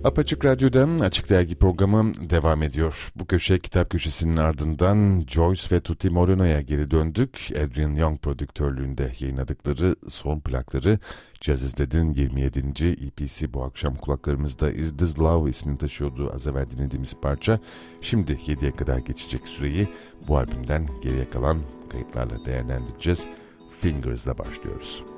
Apaçık Radyo'da Açık Dergi programı devam ediyor. Bu köşe kitap köşesinin ardından Joyce ve Tutti Moreno'ya geri döndük. Adrian Young prodüktörlüğünde yayınladıkları son plakları Jazz Is Dead'in 27. EP'si bu akşam kulaklarımızda Is This Love ismini taşıyordu az evvel dinlediğimiz parça. Şimdi 7'ye kadar geçecek süreyi bu albümden geriye kalan kayıtlarla değerlendireceğiz. Fingers'la başlıyoruz.